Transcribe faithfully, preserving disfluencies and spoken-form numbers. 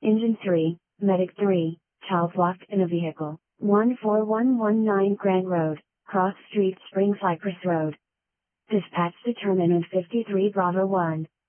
Engine three, Medic three, child locked in a vehicle, one four one one nine Grand Road, Cross Street, Spring Cypress Road. Dispatch determinant fifty-three Bravo one.